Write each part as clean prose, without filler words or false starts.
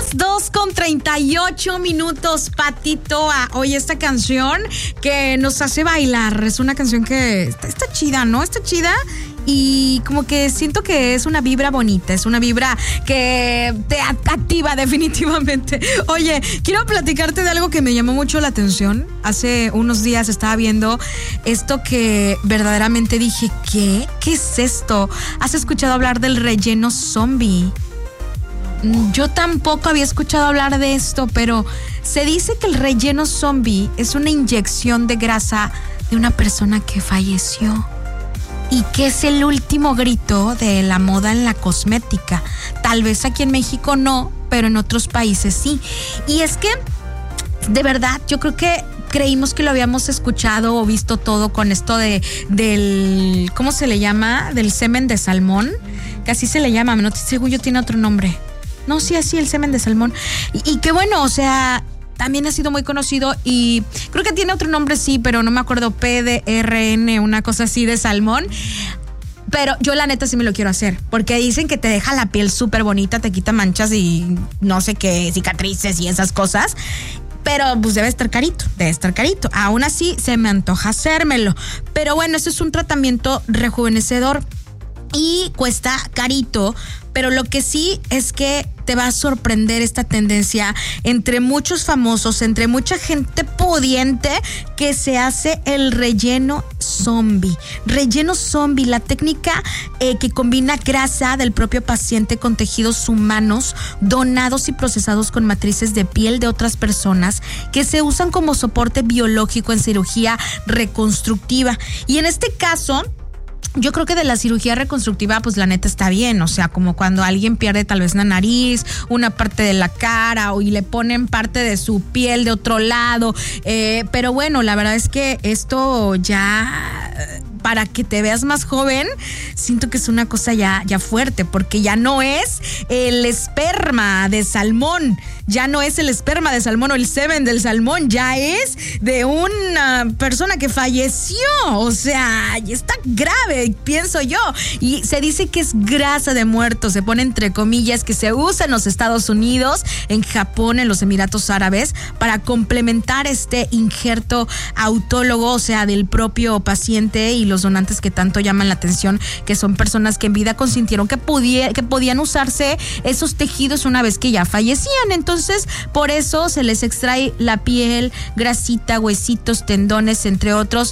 2:38, Patito. Oye, esta canción que nos hace bailar. Es una canción que está chida, ¿no? Está chida. Y como que siento que es una vibra bonita, es una vibra que te activa definitivamente. Oye, quiero platicarte de algo que me llamó mucho la atención. Hace unos días estaba viendo esto que verdaderamente dije, ¿qué? ¿Qué es esto? ¿Has escuchado hablar del relleno zombie? Yo tampoco había escuchado hablar de esto, pero se dice que el relleno zombie es una inyección de grasa de una persona que falleció. Y que es el último grito de la moda en la cosmética. Tal vez aquí en México no, pero en otros países sí. Y es que, de verdad, yo creo que creímos que lo habíamos escuchado o visto todo con esto del, ¿cómo se le llama? Del semen de salmón, que así se le llama, no según yo tiene otro nombre. No, sí, así, el semen de salmón. Y que bueno, o sea, también ha sido muy conocido y creo que tiene otro nombre, sí, pero no me acuerdo, PDRN, una cosa así de salmón. Pero yo la neta sí me lo quiero hacer, porque dicen que te deja la piel súper bonita, te quita manchas y no sé qué, cicatrices y esas cosas. Pero pues debe estar carito. Aún así se me antoja hacérmelo. Pero bueno, este es un tratamiento rejuvenecedor y cuesta carito, pero lo que sí es que te va a sorprender esta tendencia entre muchos famosos, entre mucha gente pudiente que se hace el relleno zombie. Relleno zombie, la técnica que combina grasa del propio paciente con tejidos humanos donados y procesados con matrices de piel de otras personas que se usan como soporte biológico en cirugía reconstructiva. Y en este caso, yo creo que de la cirugía reconstructiva, pues la neta está bien, o sea, como cuando alguien pierde tal vez una nariz, una parte de la cara y le ponen parte de su piel de otro lado, pero bueno, la verdad es que esto ya, para que te veas más joven, siento que es una cosa ya fuerte, porque ya no es el esperma de salmón, o el semen del salmón, ya es de una persona que falleció, o sea, está grave, pienso yo. Y se dice que es grasa de muerto, se pone entre comillas, que se usa en los Estados Unidos, en Japón, en los Emiratos Árabes, para complementar este injerto autólogo, o sea, del propio paciente y los donantes que tanto llaman la atención, que son personas que en vida consintieron que podían usarse esos tejidos una vez que ya fallecían. Entonces, por eso se les extrae la piel, grasita, huesitos, tendones, entre otros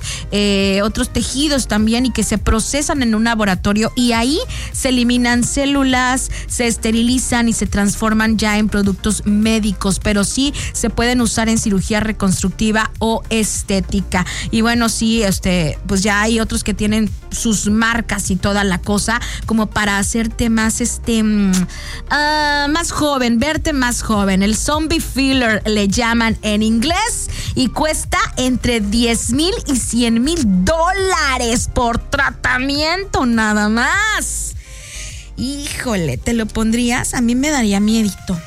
tejidos también, y que se procesan en un laboratorio, y ahí se eliminan células, se esterilizan y se transforman ya en productos médicos, pero sí se pueden usar en cirugía reconstructiva o estética. Y bueno, sí, pues ya hay otros que tienen sus marcas y toda la cosa, como para hacerte más más joven, verte más joven. El zombie filler le llaman en inglés, y cuesta entre $10,000 y $100,000 por tratamiento, nada más. Híjole, ¿te lo pondrías? A mí me daría miedito.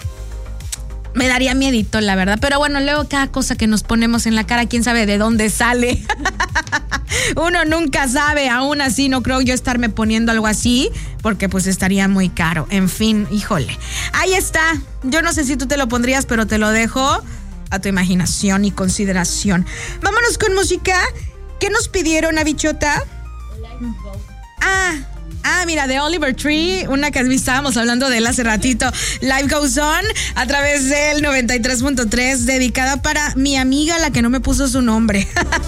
La verdad. Pero bueno, luego cada cosa que nos ponemos en la cara, quién sabe de dónde sale. Uno nunca sabe. Aún así, no creo yo estarme poniendo algo así, porque pues estaría muy caro. En fin, híjole. Ahí está. Yo no sé si tú te lo pondrías, pero te lo dejo a tu imaginación y consideración. Vámonos con música. ¿Qué nos pidieron, Abichota? Mira, de Oliver Tree, una que estábamos hablando de él hace ratito. Life Goes On, a través del 93.3, dedicada para mi amiga, la que no me puso su nombre.